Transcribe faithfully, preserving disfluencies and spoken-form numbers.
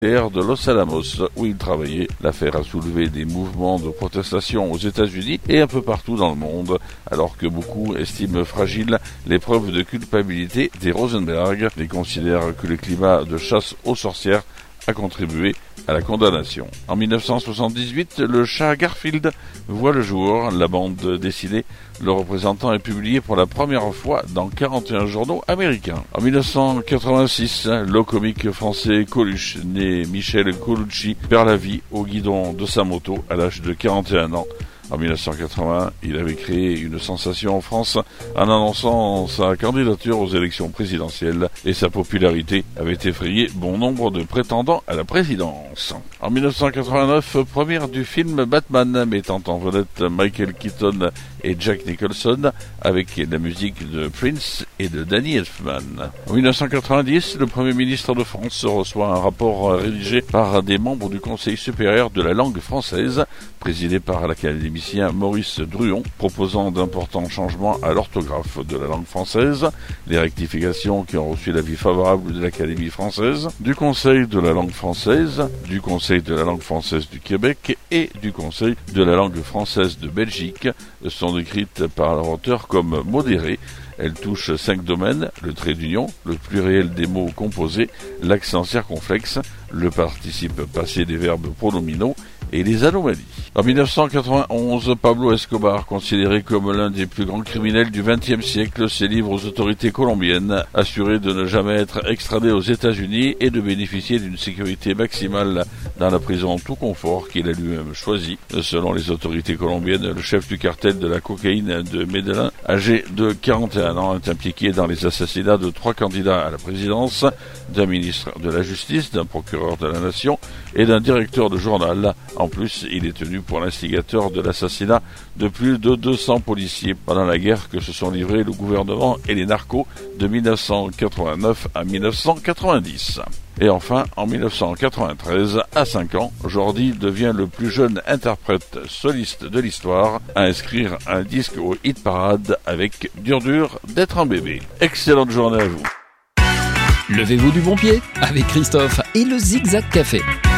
de Los Alamos, où il travaillait. L'affaire a soulevé des mouvements de protestation aux États-Unis et un peu partout dans le monde, alors que beaucoup estiment fragile les preuves de culpabilité des Rosenberg et considèrent que le climat de chasse aux sorcières a contribué à la condamnation. En dix-neuf cent soixante-dix-huit, le chat Garfield voit le jour. La bande dessinée Le Représentant est publiée pour la première fois dans quarante et un journaux américains. En dix-neuf cent quatre-vingt-six, le comique français Coluche, né Michel Colucci, perd la vie au guidon de sa moto à l'âge de quarante et un ans. En dix-neuf cent quatre-vingts, il avait créé une sensation en France en annonçant sa candidature aux élections présidentielles et sa popularité avait effrayé bon nombre de prétendants à la présidence. En dix-neuf cent quatre-vingt-neuf, première du film Batman, mettant en vedette Michael Keaton et Jack Nicholson avec la musique de Prince et de Danny Elfman. En dix-neuf cent quatre-vingt-dix, le Premier ministre de France reçoit un rapport rédigé par des membres du Conseil supérieur de la langue française, présidé par l'académicien Maurice Druon, proposant d'importants changements à l'orthographe de la langue française, les rectifications qui ont reçu l'avis favorable de l'Académie française, du Conseil de la langue française, du Conseil de la langue française du Québec et du Conseil de la langue française de Belgique, sont décrites par leur auteur comme modérées. Elle touche cinq domaines: le trait d'union, le pluriel des mots composés, l'accent circonflexe, le participe passé des verbes pronominaux et les anomalies. En dix-neuf cent quatre-vingt-onze, Pablo Escobar, considéré comme l'un des plus grands criminels du vingtième siècle, se livre aux autorités colombiennes, assuré de ne jamais être extradé aux États-Unis et de bénéficier d'une sécurité maximale dans la prison tout confort qu'il a lui-même choisi. Selon les autorités colombiennes, le chef du cartel de la cocaïne de Medellín, âgé de quarante et un ans, est impliqué dans les assassinats de trois candidats à la présidence, d'un ministre de la Justice, d'un procureur de la Nation et d'un directeur de journal. En plus, il est tenu pour l'instigateur de l'assassinat de plus de deux cents policiers pendant la guerre que se sont livrés le gouvernement et les narcos de dix-neuf cent quatre-vingt-neuf à dix-neuf cent quatre-vingt-dix. Et enfin, en dix-neuf cent quatre-vingt-treize, à cinq ans, Jordi devient le plus jeune interprète soliste de l'histoire à inscrire un disque au hit parade avec Dur dur d'être un bébé. Excellente journée à vous. Levez-vous du bon pied avec Christophe et le Zigzag Café.